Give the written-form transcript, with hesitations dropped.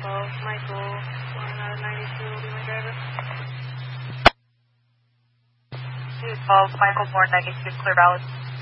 Michael, going out of 92, will be my driver. 212, Michael Moore, 92, clear valid.